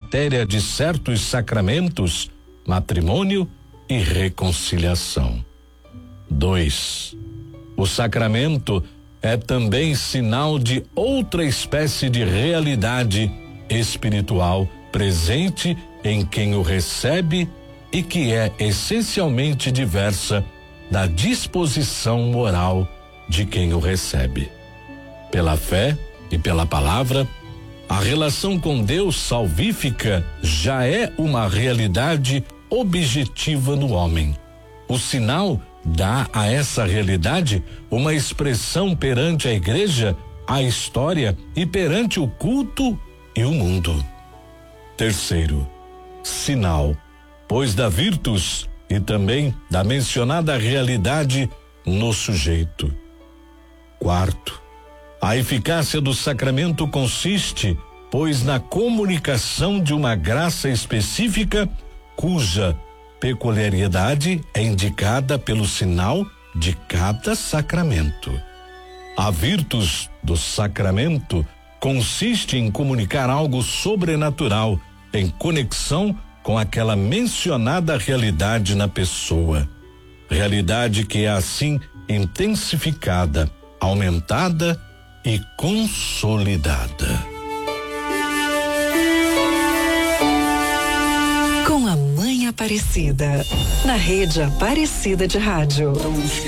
matéria de certos sacramentos, matrimônio e reconciliação. 2. O sacramento é também sinal de outra espécie de realidade espiritual presente em quem o recebe e que é essencialmente diversa da disposição moral de quem o recebe. Pela fé e pela palavra, a relação com Deus salvífica já é uma realidade objetiva no homem. O sinal dá a essa realidade uma expressão perante a igreja, a história e perante o culto e o mundo. 3. Sinal, pois da virtus e também da mencionada realidade no sujeito. 4. A eficácia do sacramento consiste, pois, na comunicação de uma graça específica cuja peculiaridade é indicada pelo sinal de cada sacramento. A virtus do sacramento consiste em comunicar algo sobrenatural em conexão com aquela mencionada realidade na pessoa. Realidade que é assim intensificada, aumentada e consolidada. Com a Mãe Aparecida, na Rede Aparecida de Rádio.